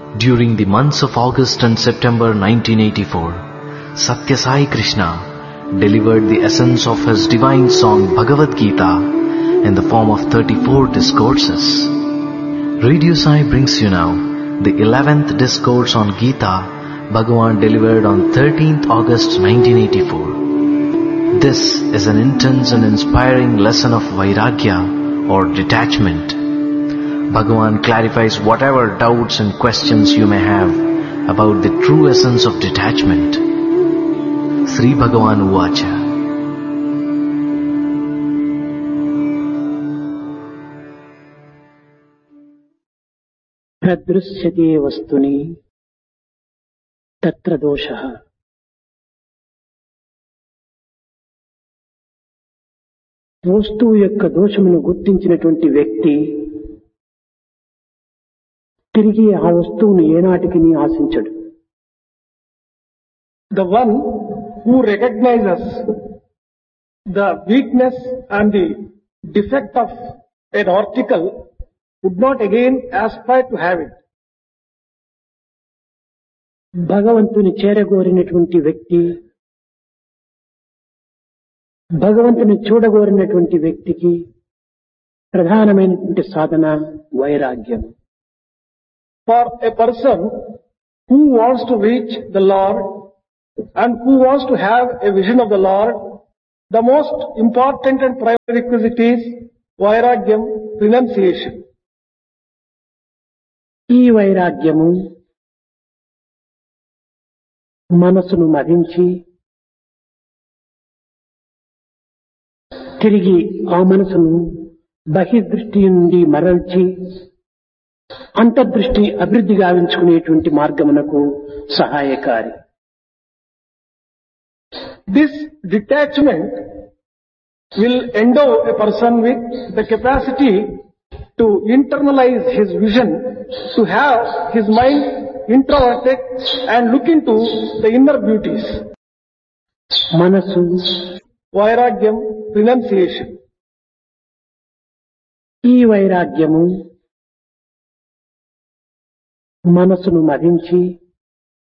During the months of August and September 1984, Satya Sai Krishna delivered the essence of his divine song Bhagavad Gita in the form of 34 discourses. Radio Sai brings you now the 11th discourse on Gita Bhagavan delivered on 13th August 1984. This is an intense and inspiring lesson of Vairagya or detachment. Bhagavan clarifies whatever doubts and questions you may have about the true essence of detachment. Sri Bhagavan Uvacha. तदृश्यते वस्तुनि तत्र दोषः. వస్తువు యొక్క దోషమును గుర్తించినటువంటి వ్యక్తి తిరిగి ఆ వస్తువును ఏనాటికి ఆశించడు. The one who recognizes the weakness and the defect of an article would not again aspire to have it. భగవంతుని చేరగోరినటువంటి వ్యక్తి, భగవంతుని చూడగోరినటువంటి వ్యక్తికి ప్రధానమైనటువంటి సాధన వైరాగ్యం. For a person who wants to reach the Lord and who wants to have a vision of the Lord, the most important and primary requisite is vairagyam, renunciation. ఈ వైరాగ్యము మనసును మదించి తిరిగి ఆ మనసును బహిర్దృష్టి నుండి మరల్చి అంతర్దృష్టి అభివృద్ధి గావించుకునేటువంటి మార్గమునకు సహాయకారి. This detachment will endow a person with the capacity to internalize his vision, to have his mind introverted and look into the inner beauties. మనసు, Vairagyam, renunciation. ఈ వైరాగ్యము మనసును మదించి